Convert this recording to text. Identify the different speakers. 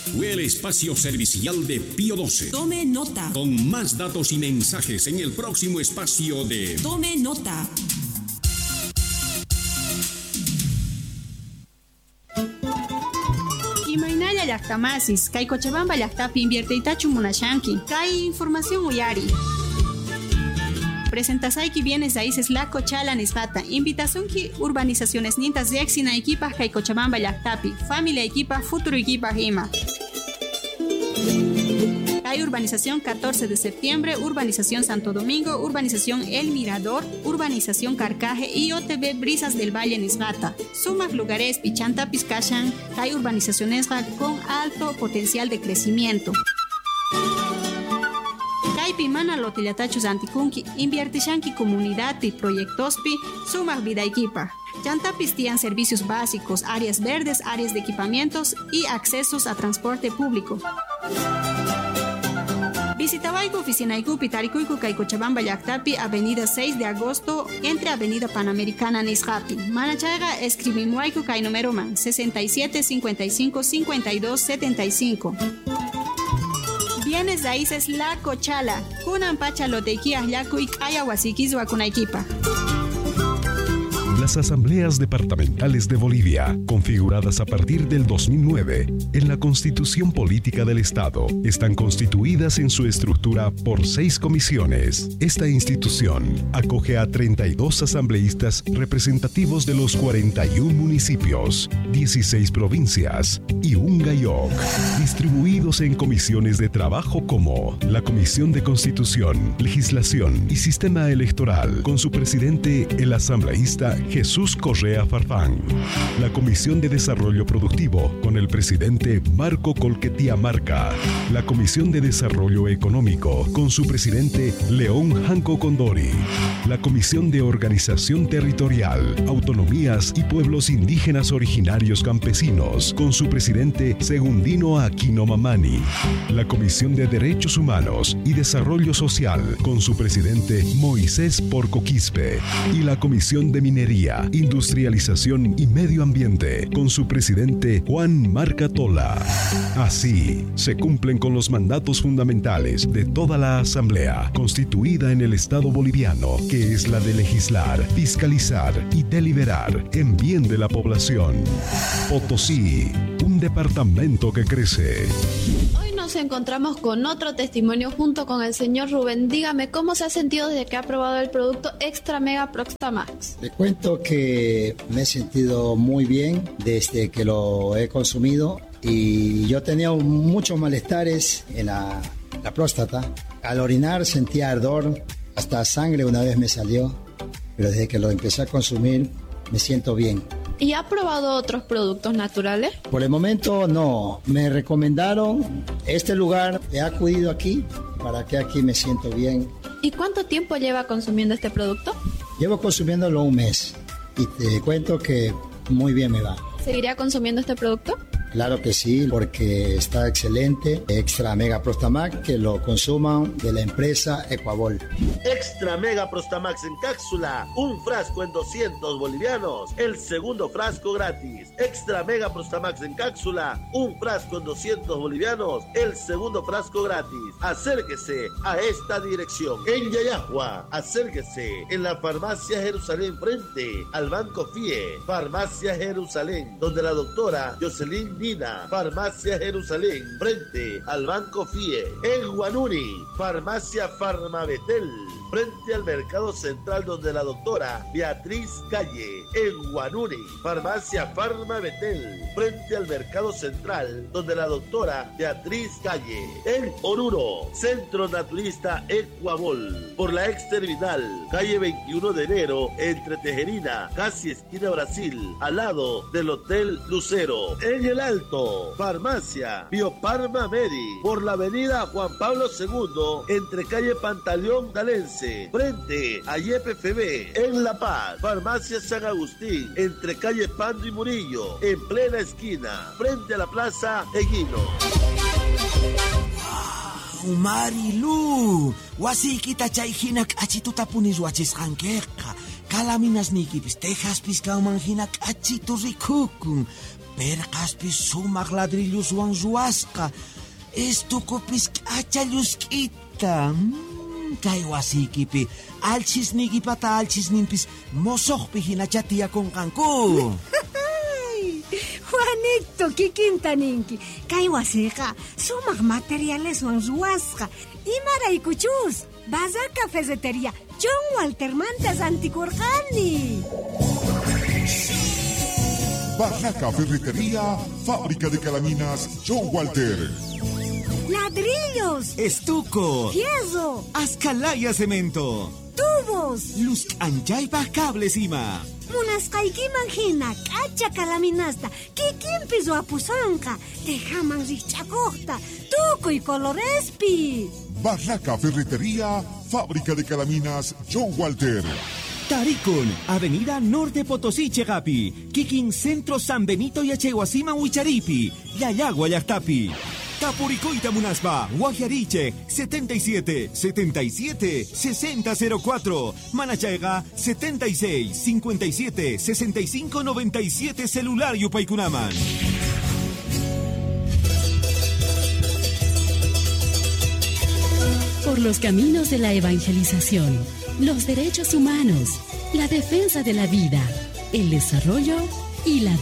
Speaker 1: fue el espacio servicial de Pío XII.
Speaker 2: Tome nota.
Speaker 1: Con más datos y mensajes en el próximo espacio de
Speaker 2: Tome nota.
Speaker 3: Imaynalla llaqtamasis, kay Cochabamba llaqtapi invirtiytachu munashanki. Kay información uyari. Presentasayki bienes raíces La Cochala nisqata. Invitación ki urbanizaciones nintas de exina equipas kay Cochabamba llaqtapi. Familia equipa, futuro equipa ima. Hay urbanización 14 de septiembre, urbanización Santo Domingo, urbanización El Mirador, urbanización Carcaje y OTB Brisas del Valle Nisgata. Sumas lugares Pichanta Pizcachan, hay urbanizaciones con alto potencial de crecimiento. Kaipi mana lotillatachus antikunki, inviertishanki comunidad y proyectospi, sumas vida equipa. Chantapis tienen servicios básicos, áreas verdes, áreas de equipamientos y accesos a transporte público. Visitawaiku oficinaykupi tarikuyku kay Cochabamba llaqtapi avenida 6 de agosto entre avenida Panamericana nisqapi. Manachayqa escribimuayku kay numeroman 67 55 52 75. Bienes raíces La Cochala. Kunan pacha loteikiaj yakuy k'aya wasikis wakunaykipa.
Speaker 4: Las asambleas departamentales de Bolivia, configuradas a partir del 2009 en la Constitución Política del Estado, están constituidas en su estructura por 6 comisiones. Esta institución acoge a 32 asambleístas representativos de los 41 municipios, 16 provincias y un GAIOC, distribuidos en comisiones de trabajo como la Comisión de Constitución, Legislación y Sistema Electoral, con su presidente, el asambleísta Jesús Correa Farfán. La Comisión de Desarrollo Productivo, con el presidente Marco Colquetía Marca. La Comisión de Desarrollo Económico, con su presidente León Janco Condori. La Comisión de Organización Territorial, Autonomías y Pueblos Indígenas Originarios Campesinos, con su presidente Segundino Aquino Mamani. La Comisión de Derechos Humanos y Desarrollo Social, con su presidente Moisés Porco Quispe. Y la Comisión de Minería, Industrialización y Medio Ambiente, con su presidente Juan Marca Tola. Así, se cumplen con los mandatos fundamentales de toda la Asamblea, constituida en el Estado boliviano, que es la de legislar, fiscalizar y deliberar en bien de la población. Potosí, un departamento que crece.
Speaker 5: Hoy nos encontramos con otro testimonio junto con el señor Rubén. Dígame, ¿cómo se ha sentido desde que ha probado el producto Extra Mega Proxtamax?
Speaker 6: Le cuento que me he sentido muy bien desde que lo he consumido y yo tenía muchos malestares en la próstata. Al orinar sentía ardor, hasta sangre una vez me salió, pero desde que lo empecé a consumir me siento bien.
Speaker 5: ¿Y ha probado otros productos naturales?
Speaker 6: Por el momento no, me recomendaron este lugar, he acudido aquí, para que aquí me siento bien.
Speaker 5: ¿Y cuánto tiempo lleva consumiendo este producto?
Speaker 6: Llevo consumiéndolo un mes y te cuento que muy bien me va.
Speaker 5: ¿Seguiría consumiendo este producto?
Speaker 6: Claro que sí, porque está excelente. Extra Mega Prostamax, que lo consuman de la empresa Ecuabol.
Speaker 7: Extra Mega Prostamax en cápsula, un frasco en 200 bolivianos, el segundo frasco gratis. Extra Mega Prostamax en cápsula, un frasco en 200 bolivianos, el segundo frasco gratis. Acérquese a esta dirección. En Yayahua, acérquese en la Farmacia Jerusalén frente al Banco FIE. Farmacia Jerusalén, donde la doctora Jocelyn Nina. Farmacia Jerusalén frente al Banco FIE. En Guanuni, Farmacia Farmabetel frente al Mercado Central, donde la doctora Beatriz Calle. En Guanuni, Farmacia Farmabetel frente al Mercado Central, donde la doctora Beatriz Calle. En Oruro, Centro Naturista Ecuabol, por la ex terminal, calle 21 de enero, entre Tejerina, casi esquina Brasil, al lado del Hotel Lucero. En El Alto, Farmacia Bioparma Medi, por la avenida Juan Pablo II, entre calle Pantaleón Dalense, frente a YPFB. En La Paz, Farmacia San Agustín, entre calle Pando y Murillo, en plena esquina, frente a la Plaza Eguino.
Speaker 8: Marilu, wasikita chayhinak achitutapunis wachisqankiqa. Kalaminas nikipis tejas pisqanman hinak achitu rikukun. Percaspis sumaq ladrillos wan ruwasqa. Estucupis k'achallus-k'ita. Kay wasikipi alchisniykipata alchisninpis mosoqpi hinacha tiyakunqanku.
Speaker 2: Juanito, kikinta ninki. Kay wasiqa sumaq materiales wan ruwasqa. Imaraykuchus. Bazar Cafetería John Walter Mantas Anticorjani.
Speaker 9: Barraca Ferretería, fábrica de calaminas John Walter.
Speaker 2: Ladrillos.
Speaker 8: Estuco.
Speaker 2: Fierro.
Speaker 8: Ascalaya cemento.
Speaker 2: Tubos.
Speaker 8: Luz anchaypa cables ima.
Speaker 2: Munasqaykiman hina k'acha kalaminasta kikinpis wapusanqa tejaman riqch'akuqta tukuy colorespi.
Speaker 9: Barraca Ferretería, fábrica de calaminas John Walter.
Speaker 10: Taricon, Avenida Norte Potosí Chegapi, Kikin Centro San Benito y Acheguasima Huicharipi, Yayagua Yartapi. Tapuricoita Munaspa, Guajariche, 77 77 6004. Manachaiga, 76 57 65 97 celular Yupaykunaman.
Speaker 11: Por los caminos de la evangelización, los derechos humanos, la defensa de la vida, el desarrollo y la